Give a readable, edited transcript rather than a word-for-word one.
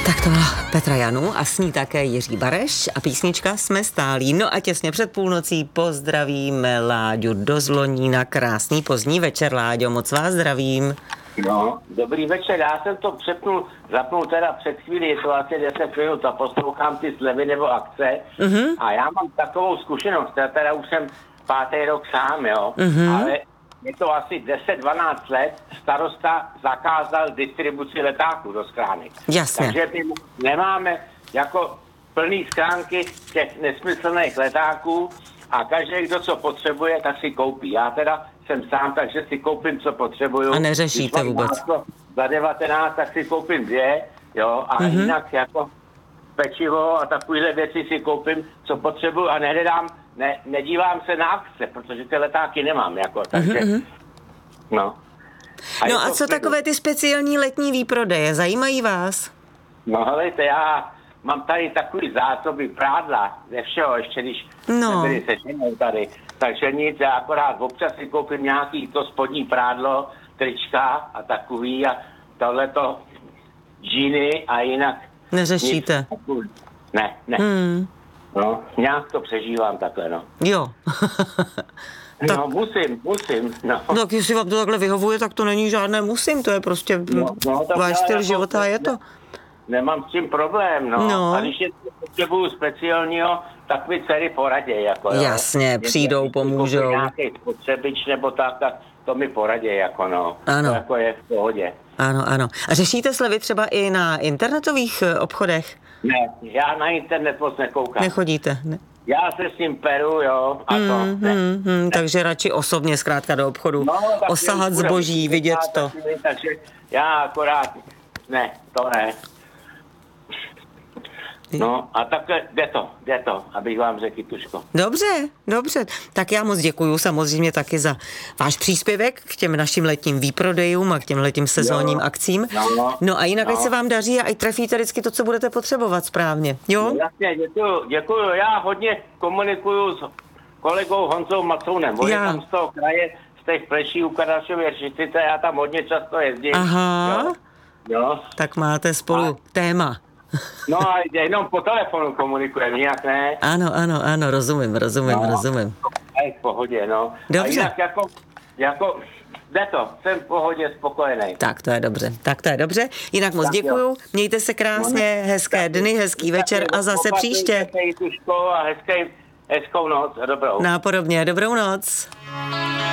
Tak to byla Petra Janu a s ní také Jiří Bareš a písnička Jsme stálí. No a těsně před půlnocí pozdravíme Láďu do Zlonína. Krásný pozdní večer, Láďo, moc vás zdravím. No, dobrý večer, já jsem to zapnul teda před chvíli, je to asi 10 minut a poslouchám ty slevy nebo akce a já mám takovou zkušenost, já teda už jsem 5. rok sám, jo, ale je to asi 10-12 let, starosta zakázal distribuci letáků do schránek. Jasně. Takže my nemáme jako plný schránky těch nesmyslných letáků a každý, kdo co potřebuje, tak si koupí. Já teda jsem sám, takže si koupím, co potřebuju. A neřešíte vůbec. Za 19, tak si koupím 2, jo, a jinak jako pečivo a takovéhle věci si koupím, co potřebuju a nehledám, nedívám se na akce, protože ty letáky nemám, jako, takže, no. No a co takové ty speciální letní výprodeje, zajímají vás? No helejte, já mám tady takový zásoby prádla ze všeho, ještě když nebyli se ženou tady, takže nic, já akorát občas si koupím nějaký to spodní prádlo, trička a takový a tohleto džíny a jinak neřešíte? Nic, ne. No, nějak to přežívám takhle, no. Jo. Tak, no, musím, no. No, tak jestli vám to takhle vyhovuje, tak to není žádné musím, to je prostě váš styl života, je to. Nemám s tím problém, no. A když je potřebuju speciálního, tak mi dcery poraděj, jako, jo. Jasně, přijdou, pomůžou. Nějaký spotřebič nebo tak to mi poraděj, jako, no. Ano. To jako je v pohodě. Ano. A řešíte slevy třeba i na internetových obchodech? Ne, já na internet moc nekoukám. Nechodíte? Ne. Já se s tím peru, jo, a to. Takže radši osobně zkrátka do obchodu, osahat zboží, vidět to. Takže já akorát, ne, to ne. No a takhle jde to, abych vám řekl, Tuško. Dobře. Tak já moc děkuju samozřejmě taky za váš příspěvek k těm našim letním výprodejům a k těm letním sezónním akcím. No a jinak, ať se vám daří a ať trefíte vždycky to, co budete potřebovat správně. Jo? No, jasně, děkuju. Já hodně komunikuju s kolegou Honzou Macounem. On je tam z toho kraje, z těch Pleší u Kardašově Řečice, já tam hodně často jezdím. Aha. Jo. Tak máte spolu téma. No a jenom po telefonu komunikujeme, nějak ne? Ano, rozumím. A je v pohodě, no. Dobře. A jinak jako jde to, jsem v pohodě, spokojený. Tak to je dobře. Jinak moc děkuju, mějte se krásně, hezké dny, hezký večer a zase příště. A hezkou noc a dobrou. Nápodobně, dobrou noc.